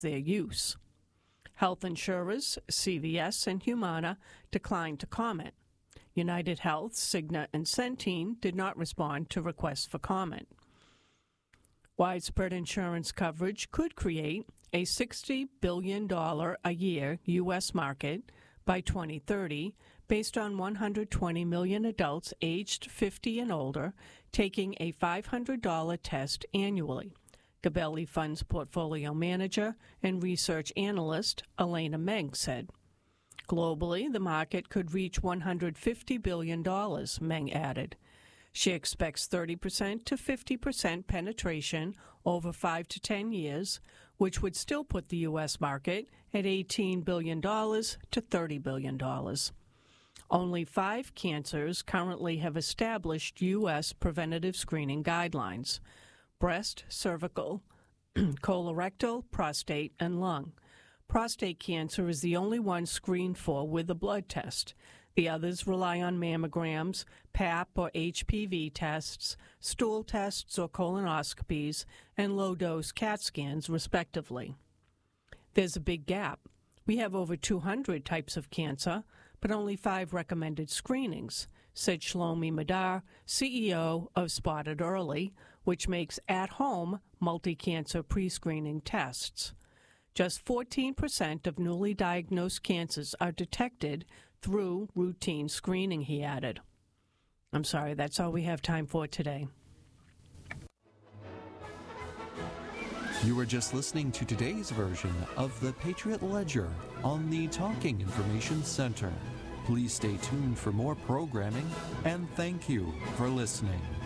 their use. Health insurers, CVS and Humana, declined to comment. United Health, Cigna, and Centene did not respond to requests for comment. Widespread insurance coverage could create a $60 billion a year U.S. market by 2030, based on 120 million adults aged 50 and older taking a $500 test annually, Gabelli Fund's portfolio manager and research analyst Elena Meng said. Globally, the market could reach $150 billion, Meng added. She expects 30% to 50% penetration over 5 to 10 years, which would still put the U.S. market at $18 billion to $30 billion. Only 5 cancers currently have established U.S. preventative screening guidelines: breast, cervical, colorectal, prostate, and lung. Prostate cancer is the only one screened for with a blood test. The others rely on mammograms, Pap or HPV tests, stool tests or colonoscopies, and low-dose CAT scans, respectively. There's a big gap. We have over 200 types of cancer, but only 5 recommended screenings, said Shlomi Madar, CEO of Spotted Early, which makes at-home multi-cancer pre-screening tests. Just 14% of newly diagnosed cancers are detected through routine screening, he added. I'm sorry, that's all we have time for today. You were just listening to today's version of the Patriot Ledger on the Talking Information Center. Please stay tuned for more programming, and thank you for listening.